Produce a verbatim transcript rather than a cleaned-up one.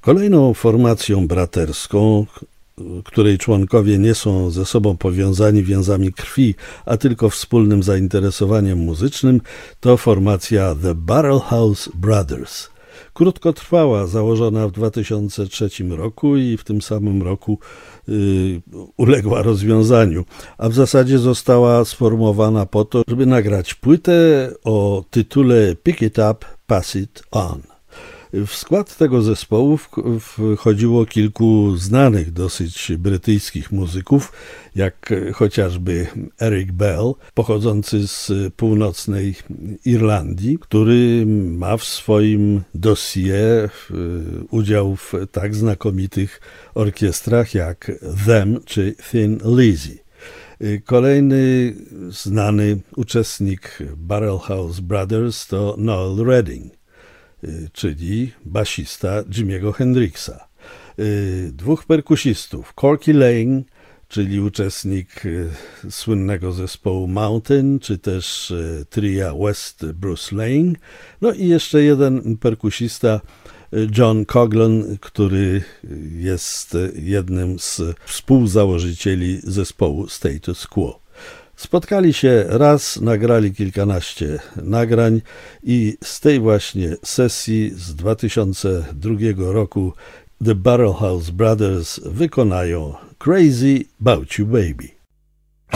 Kolejną formacją braterską, której członkowie nie są ze sobą powiązani więzami krwi, a tylko wspólnym zainteresowaniem muzycznym, to formacja The Barrelhouse Brothers. Krótkotrwała, założona w dwa tysiące trzecim roku i w tym samym roku y, uległa rozwiązaniu, a w zasadzie została sformowana po to, żeby nagrać płytę o tytule Pick It Up, Pass It On. W skład tego zespołu wchodziło kilku znanych dosyć brytyjskich muzyków, jak chociażby Eric Bell, pochodzący z północnej Irlandii, który ma w swoim dossier udział w tak znakomitych orkiestrach jak Them czy Thin Lizzy. Kolejny znany uczestnik Barrelhouse Brothers to Noel Redding, czyli basista Jimiego Hendrixa. Dwóch perkusistów, Corky Lane, czyli uczestnik słynnego zespołu Mountain, czy też tria West Bruce Lane, no i jeszcze jeden perkusista, John Coughlan, który jest jednym z współzałożycieli zespołu Status Quo. Spotkali się raz, nagrali kilkanaście nagrań i z tej właśnie sesji z dwa tysiące drugiego roku The Barrelhouse Brothers wykonają Crazy About You Baby.